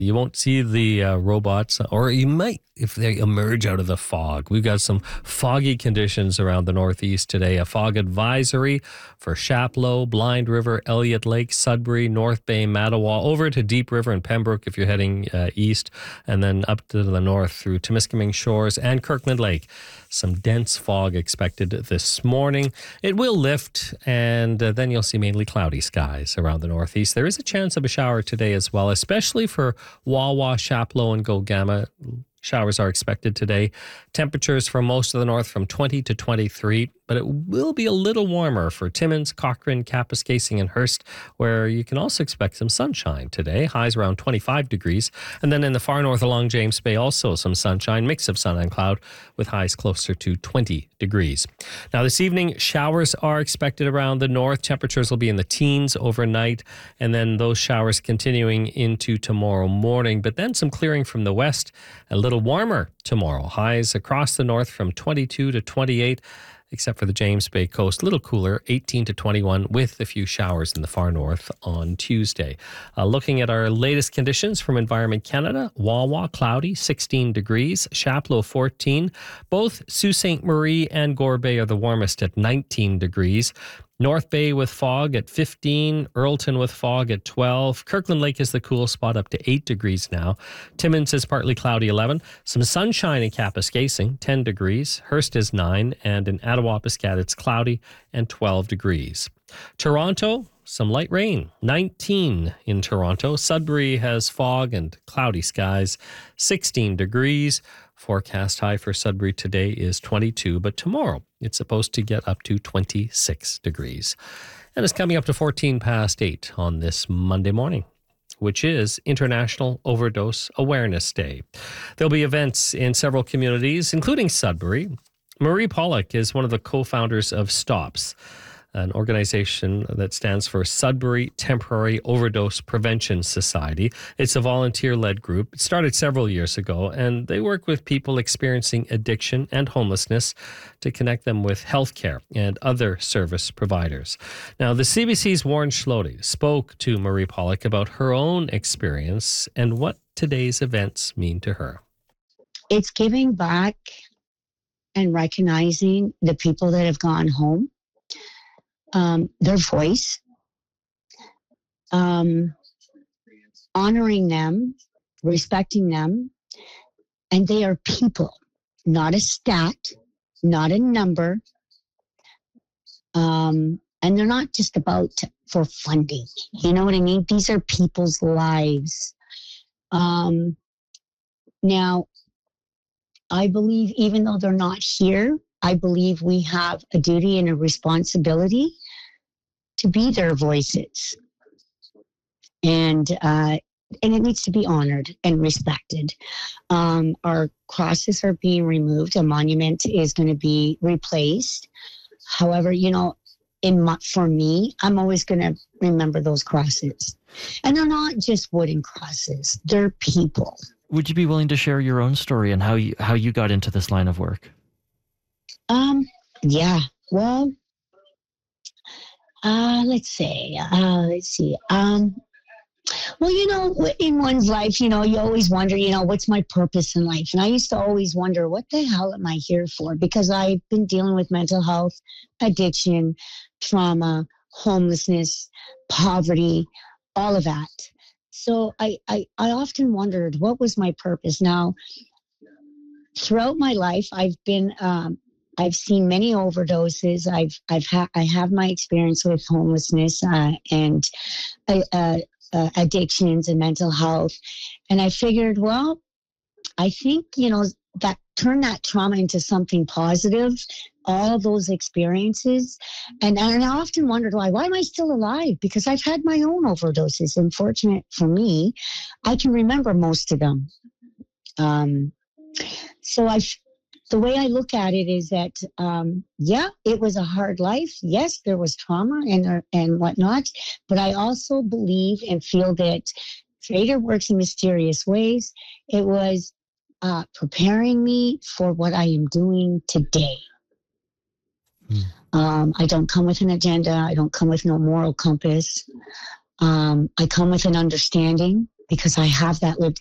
You won't see the robots, or you might if they emerge out of the fog. We've got some foggy conditions around the northeast today. A fog advisory for Chapleau, Blind River, Elliott Lake, Sudbury, North Bay, Mattawa, over to Deep River and Pembroke if you're heading east, and then up to the north through Temiskaming Shores and Kirkland Lake. Some dense fog expected this morning. It will lift, and then you'll see mainly cloudy skies around the northeast. There is a chance of a shower today as well, especially for Wawa, Chapleau, and Gogama. Showers are expected today. Temperatures for most of the north from 20 to 23, but it will be a little warmer for Timmins, Cochrane, Kapuskasing, and Hearst, where you can also expect some sunshine today. Highs around 25 degrees. And then in the far north along James Bay, also some sunshine, mix of sun and cloud, with highs closer to 20 degrees. Now this evening, showers are expected around the north. Temperatures will be in the teens overnight, and then those showers continuing into tomorrow morning. But then some clearing from the west, a little warmer tomorrow. Highs across the north from 22 to 28, except for the James Bay coast. A little cooler, 18 to 21, with a few showers in the far north on Tuesday. Looking at our latest conditions from Environment Canada, Wawa, cloudy, 16 degrees. Chapleau, 14. Both Sault Ste. Marie and Gore Bay are the warmest at 19 degrees. North Bay with fog at 15, Earlton with fog at 12. Kirkland Lake is the cool spot up to 8 degrees now. Timmins is partly cloudy, 11. Some sunshine in Kapuskasing, 10 degrees. Hearst is 9, and in Attawapiskat it's cloudy and 12 degrees. Toronto, some light rain, 19 in Toronto. Sudbury has fog and cloudy skies, 16 degrees. Forecast high for Sudbury today is 22, but tomorrow it's supposed to get up to 26 degrees. And it's coming up to 14 past 8 on this Monday morning, which is International Overdose Awareness Day. There'll be events in several communities, including Sudbury. Marie Pollock is one of the co-founders of STOPS, an organization that stands for Sudbury Temporary Overdose Prevention Society. It's a volunteer-led group. It started several years ago, and they work with people experiencing addiction and homelessness to connect them with healthcare and other service providers. Now, the CBC's Warren Schlody spoke to Marie Pollock about her own experience and what today's events mean to her. It's giving back and recognizing the people that have gone home. Their voice, honoring them, respecting them, and they are people, not a stat, not a number, and they're not just about for funding. You know what I mean? These are people's lives. Now, I believe even though they're not here, I believe we have a duty and a responsibility to be their voices. And it needs to be honored and respected. Our crosses are being removed. A monument is going to be replaced. However, you know, for me, I'm always going to remember those crosses. And they're not just wooden crosses. They're people. Would you be willing to share your own story and how you got into this line of work? Yeah. Well, let's see. Well, you know, in one's life, you know, you always wonder, you know, what's my purpose in life? And I used to always wonder, what the hell am I here for? Because I've been dealing with mental health, addiction, trauma, homelessness, poverty, all of that. So I often wondered, what was my purpose? Now, throughout my life, I've seen many overdoses. I have my experience with homelessness and addictions and mental health. And I figured, well, I think, you know, that turn that trauma into something positive, all of those experiences. And I often wondered why am I still alive? Because I've had my own overdoses. And fortunate for me, I can remember most of them. So the way I look at it is that, it was a hard life. Yes, there was trauma and whatnot, but I also believe and feel that Creator works in mysterious ways. It was preparing me for what I am doing today. I don't come with an agenda. I don't come with no moral compass. I come with an understanding because I have that lived